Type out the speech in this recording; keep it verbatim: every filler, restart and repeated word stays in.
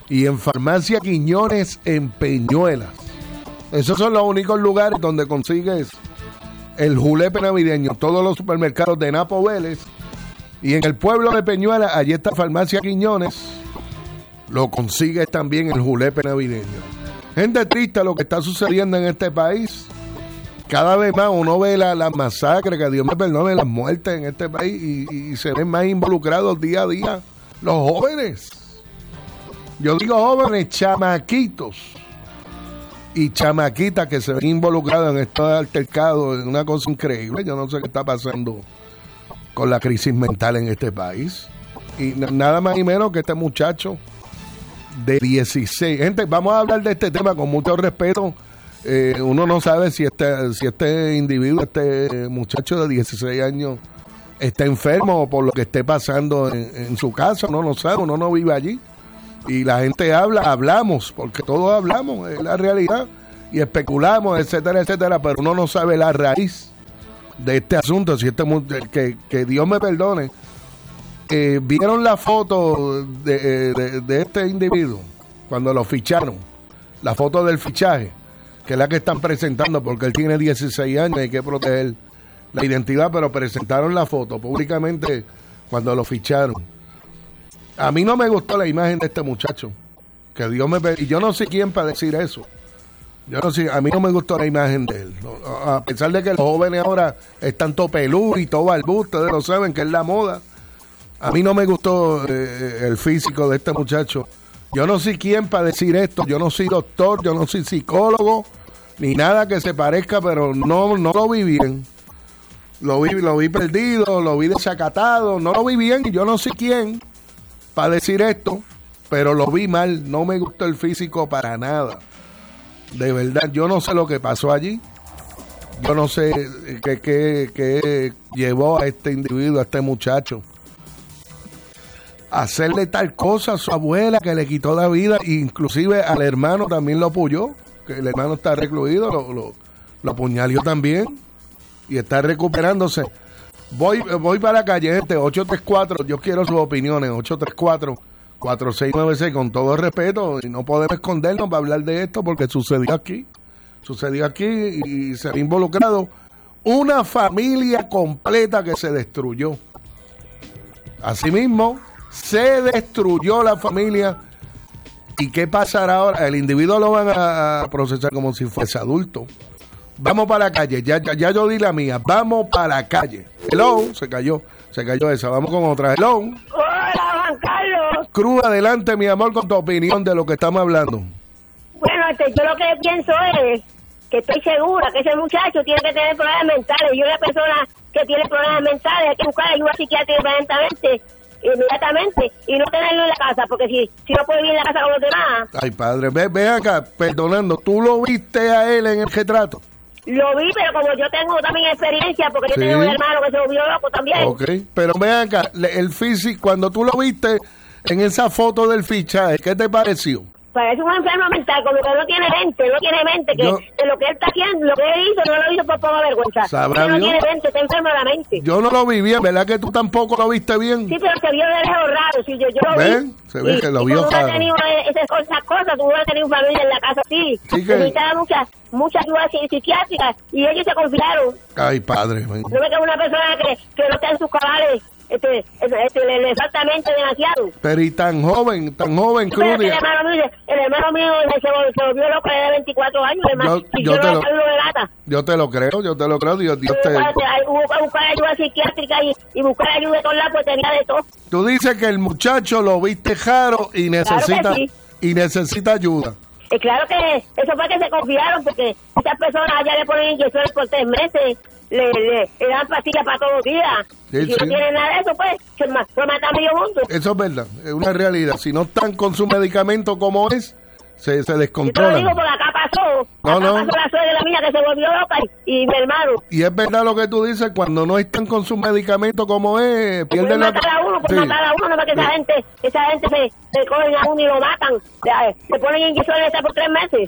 y en Farmacia Quiñones en Peñuelas. Esos son los únicos lugares donde consigues el julepe navideño. Todos los supermercados de Napo Vélez y en el pueblo de Peñuelas, allí está Farmacia Quiñones. Lo consigues también el julepe navideño. Gente triste lo que está sucediendo en este país. Cada vez más uno ve la, la masacre, que Dios me perdone, las muertes en este país y, y se ven más involucrados día a día los jóvenes. Yo digo jóvenes, chamaquitos y chamaquitas que se ven involucrados en estos altercados. Es una cosa increíble. Yo no sé qué está pasando con la crisis mental en este país. Y nada más y menos que este muchacho de dieciséis. Gente, vamos a hablar de este tema con mucho respeto. Eh, uno no sabe si este, si este individuo, este muchacho de dieciséis años está enfermo o por lo que esté pasando en, en su casa. Uno no sabe, uno no vive allí. Y la gente habla, hablamos, porque todos hablamos, es la realidad, y especulamos, etcétera, etcétera, pero uno no sabe la raíz de este asunto. Si este que, que Dios me perdone, eh, vieron la foto de, de, de este individuo cuando lo ficharon, la foto del fichaje, que es la que están presentando, porque él tiene dieciséis años y hay que proteger la identidad, pero presentaron la foto públicamente cuando lo ficharon. A mí no me gustó la imagen de este muchacho, que Dios me... Y yo no sé quién para decir eso. Yo no sé, a mí no me gustó la imagen de él. A pesar de que los jóvenes ahora están todo peludo y todo barbú, ustedes lo saben, que es la moda. A mí no me gustó eh, el físico de este muchacho. Yo no sé quién para decir esto. Yo no soy doctor, yo no soy psicólogo, ni nada que se parezca, pero no, no lo vi bien. Lo vi, lo vi perdido, lo vi desacatado, no lo vi bien y yo no sé quién para decir esto, pero lo vi mal, no me gustó el físico para nada. De verdad, yo no sé lo que pasó allí. Yo no sé qué, qué, qué llevó a este individuo, a este muchacho, a hacerle tal cosa a su abuela que le quitó la vida, inclusive al hermano también lo apoyó, que el hermano está recluido, lo, lo, lo apuñaló también y está recuperándose. Voy voy para la calle, gente, ocho tres cuatro, yo quiero sus opiniones, ocho tres cuatro, cuatro seis nueve seis, con todo el respeto, y no podemos escondernos para hablar de esto porque sucedió aquí, sucedió aquí y se ha involucrado una familia completa que se destruyó. Asimismo, se destruyó la familia. ¿Y qué pasará ahora? El individuo lo van a procesar como si fuese adulto. Vamos para la calle, ya, ya, ya yo di la mía, vamos para la calle. Hello, se cayó, se cayó esa, vamos con otra. Hello. Hola, Juan Carlos. Cruz, adelante, mi amor, con tu opinión de lo que estamos hablando. Bueno, este, yo lo que pienso es que estoy segura que ese muchacho tiene que tener problemas mentales, y una persona que tiene problemas mentales hay que buscar ayuda psiquiátrica inmediatamente, inmediatamente, y no tenerlo en la casa, porque si, si no puede vivir en la casa con los demás. Ay, padre, ve, ve acá, perdonando, ¿tú lo viste a él en el retrato? Lo vi, pero como yo tengo también experiencia, porque Sí. yo tengo un hermano que se volvió loco también. Ok, pero ve acá, le- el físico, cuando tú lo viste en esa foto del fichaje, ¿qué te pareció? Parece un enfermo mental, como que no tiene mente, no tiene mente, que Yo- de lo que él está haciendo, lo que él hizo, no lo hizo por poca vergüenza. Sabrá Él no Dios. tiene mente, está enfermo de la mente. Yo no lo vi bien, ¿verdad que tú tampoco lo viste bien? Sí, pero se vio de lejos raro, sí, yo, yo lo ¿Ven? vi. Se ve Y- que lo y vio tú no has raro. tenido esas, esas cosas, tú no has tenido familia en la casa así. Sí que- Necesitaba muchas muchas ayudas psi- psiquiátricas y ellos se confiaron. Ay, padre. man. No me queda una persona que, que no está en sus cabales, este, este, este, le, le falta mente demasiado. Pero y tan joven, tan joven, Sí, pero Cruz. el hermano mío, el hermano mío se, se volvió loco de veinticuatro años, hermano. Yo- y yo yo, te no lo- lo de lata. Yo te lo creo, yo te lo creo. Dios, Dios te... Hubo que buscar ayuda psiquiátrica y, y buscar ayuda de todos lados, pues tenía de todo. Tú dices que el muchacho lo viste jaro y necesita, sí. y necesita ayuda. Y claro que eso fue que se confiaron, porque muchas personas allá le ponen inyecciones por tres meses, le, le, le dan pastillas para todos los días. Sí, y si sí. no tienen nada de eso, pues se ma- se matan medio mundo. Eso es verdad, es una realidad. Si no están con su medicamento como es, se, se Yo te lo descontrolan. digo porque acá pasó, No, acá no. pasó la suegra mía que se volvió loca y, y mi hermano. Y es verdad lo que tú dices, cuando no están con su medicamento como es, Pueden pierden la... matar a uno, pueden Sí. matar a uno, no más que esa Sí. gente, esa gente se, se cogen a uno y lo matan. Le, le ponen inyecciones por tres meses.